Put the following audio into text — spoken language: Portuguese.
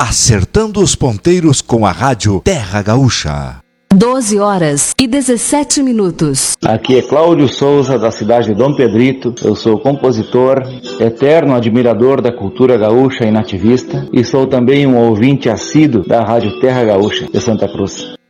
acertando os ponteiros com a rádio Terra Gaúcha. 12h17. Aqui é Cláudio Souza, da cidade de Dom Pedrito. Eu sou compositor, eterno admirador da cultura gaúcha e nativista, e sou também um ouvinte assíduo da rádio Terra Gaúcha de Santa Cruz.